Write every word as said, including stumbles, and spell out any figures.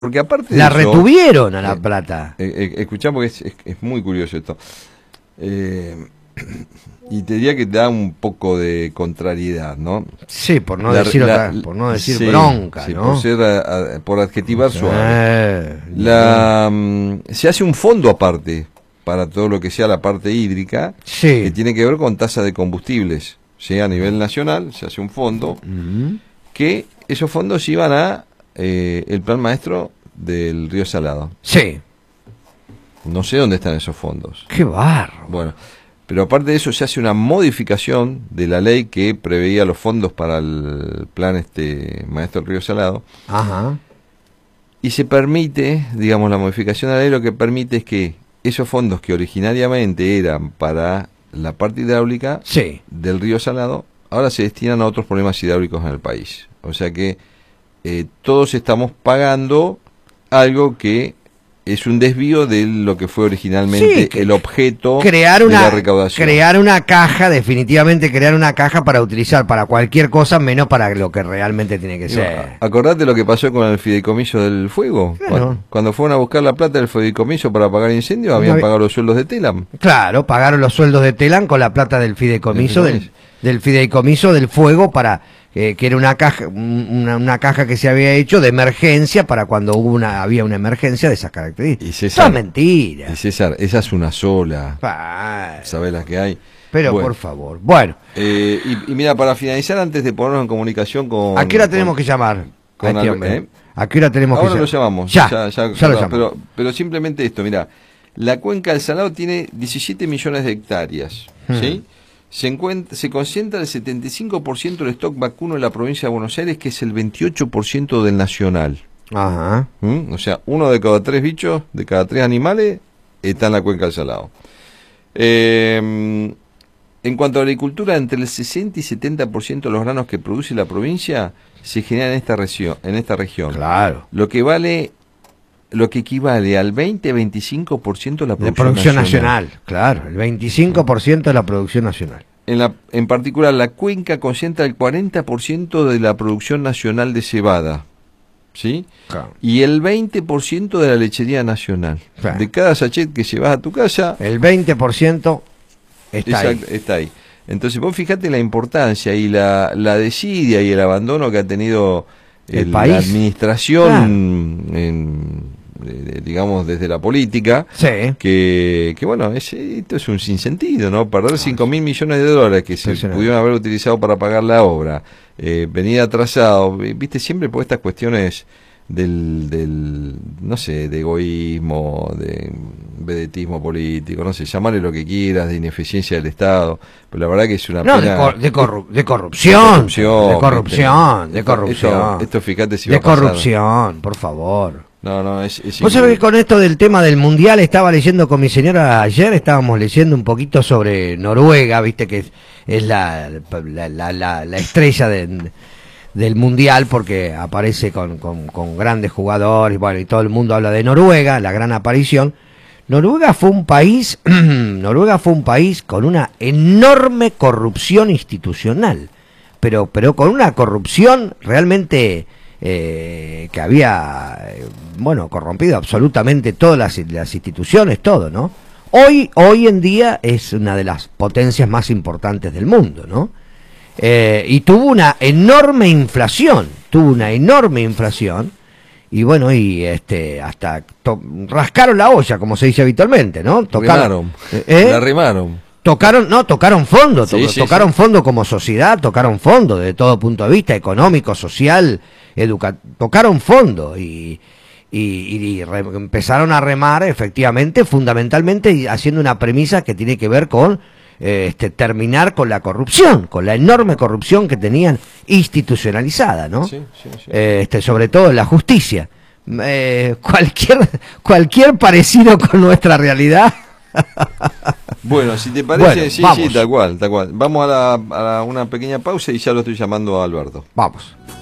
Porque aparte la de eso, retuvieron a la eh, plata. Eh, eh, escuchá porque es, es, es muy curioso esto. Eh, y te diría que da un poco de contrariedad, ¿no? Sí, por no La- decir la- otra, por no decir sí, bronca, sí, ¿no? por ser a- a- por adjetivar Sí, suave. La, mm, se hace un fondo aparte para todo lo que sea la parte hídrica, sí. que tiene que ver con tasa de combustibles. ¿Sí? A nivel nacional se hace un fondo Mm. que esos fondos iban a eh, el plan maestro del Río Salado. Sí. No sé dónde están esos fondos. Qué barro. Bueno, pero aparte de eso se hace una modificación de la ley que preveía los fondos para el plan este maestro del Río Salado. Ajá. Y se permite, digamos, la modificación de la ley lo que permite es que esos fondos que originariamente eran para la parte hidráulica Sí. del Río Salado, ahora se destinan a otros problemas hidráulicos en el país. O sea que eh, todos estamos pagando algo que es un desvío de lo que fue originalmente Sí, que- el objeto Crear de una, la recaudación. crear una caja, definitivamente crear una caja para utilizar para cualquier cosa menos para lo que realmente tiene que Digo, ser. acordate lo que pasó con el fideicomiso del fuego. Claro. Cuando, cuando fueron a buscar la plata del fideicomiso para pagar incendios, No habían había- pagado los sueldos de Telam. Claro, pagaron los sueldos de Telam con la plata del fideicomiso Del del, fideicomiso. del fideicomiso del fuego para eh, que era una caja una, una caja que se había hecho de emergencia para cuando hubo una había una emergencia de esas características. Y César- Son mentiras. Y César, esa es una sola. Ah, ¿Sabés las que hay? pero Bueno, por favor. Bueno, eh, y, y mira, para finalizar, antes de ponernos en comunicación con... ¿a qué hora con- tenemos que llamar? con a este Al- hombre? ¿eh? ¿A qué hora tenemos Ahora que lo llamar? llamamos. Ya, ya, ya, ya lo claro, llamamos. pero, pero simplemente esto, mira, la cuenca del Salado tiene diecisiete millones de hectáreas, Hmm. ¿sí? Se, encuentra, se concentra el setenta y cinco por ciento del stock vacuno en la provincia de Buenos Aires, que es el veintiocho por ciento del nacional. Ajá. ¿Mm? O sea, uno de cada tres bichos, de cada tres animales, está en la cuenca del Salado. Eh, en cuanto a agricultura, entre el sesenta y setenta por ciento de los granos que produce la provincia se generan en esta región, en esta región. Claro. Lo que vale, lo que equivale al veinte a veinticinco por ciento de la De producción, producción nacional. nacional, claro, el veinticinco por ciento de la producción nacional. En, la, en particular, la cuenca concentra el cuarenta por ciento de la producción nacional de cebada, ¿sí? Claro. Y el veinte por ciento de la lechería nacional. Claro. De cada sachet que llevas a tu casa, El veinte por ciento está ahí. exact- está ahí. Entonces vos fijate la importancia y la, la desidia y el abandono que ha tenido El el- país. la administración, en, eh, digamos, desde la política, Sí. que, que bueno, es, esto es un sinsentido, ¿no? Perder cinco mil millones de dólares que se Impresionante. pudieron haber utilizado para pagar la obra, eh, venir atrasado, viste, siempre por estas cuestiones del, del, no sé, de egoísmo, de vedetismo político, no sé, llamarle lo que quieras, de ineficiencia del Estado, pero la verdad que es una No, de, pena... cor- de, corru- de corrupción. corrupción, De corrupción. De esto- corrupción. Esto, esto fíjate si va De a pasar. corrupción, por favor. No, no, es, es Vos sabés increíble. que con esto del tema del mundial estaba leyendo con mi señora ayer, estábamos leyendo un poquito sobre Noruega, viste que es, es la, la, la, la- la estrella de- del mundial porque aparece con, con, con grandes jugadores, bueno, y todo el mundo habla de Noruega, la gran aparición. Noruega fue un país, Noruega fue un país con una enorme corrupción institucional, pero, pero con una corrupción realmente eh, que había, eh, bueno, corrompido absolutamente todas las, las instituciones, todo, ¿no? Hoy, hoy en día es una de las potencias más importantes del mundo, ¿no? Eh, y tuvo una enorme inflación, tuvo una enorme inflación, y bueno, y este, hasta to- rascaron la olla, como se dice habitualmente, ¿no? Rimaron. ¿eh? La rimaron. Tocaron, no, tocaron fondo, to- Sí, sí, tocaron sí. fondo como sociedad, tocaron fondo de todo punto de vista, económico, social, educa tocaron fondo y, y, y re- empezaron a remar efectivamente, fundamentalmente y haciendo una premisa que tiene que ver con eh, este, terminar con la corrupción, con la enorme corrupción que tenían institucionalizada, ¿no? Sí, sí, sí. Eh, este, sobre todo en la justicia. Eh, cualquier, cualquier parecido con nuestra realidad. Bueno, si te parece, Bueno, sí, vamos. sí, tal cual, tal cual. Vamos a, la, a la- una pequeña pausa y ya lo estoy llamando a Alberto. Vamos.